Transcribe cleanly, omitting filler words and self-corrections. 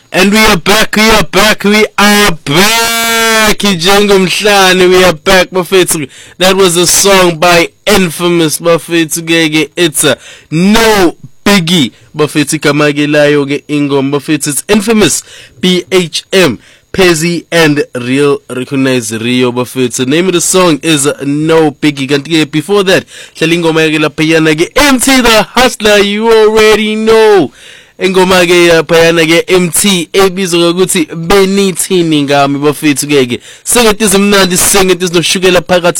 And we are back. Njengomhlane, we are back, bafethu. That was a song by Infamous, bafethu. It's a no biggie, bafethu. Kamage layo ge ingom, bafethu. It's Infamous, BHM, Pezzy and Real Recognize Rio, bafethu. The name of the song is No Biggie. Kanti before that, ingoma yake la payana ge MT the Hustler, you already know. Ingoma ke phayana ke MT ebizwa ukuthi benithini ngami bafethu keke. Singetizi mnandi, singetizi noshukela phakathi.